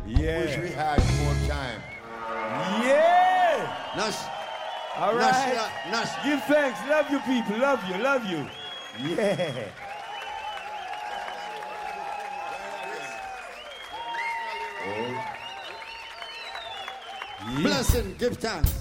Yeah. Wish we had more time. Yeah. Nash. All right. Nash. Give thanks. Love you, people. Love you. Love you. Yeah. Blessing. Give thanks.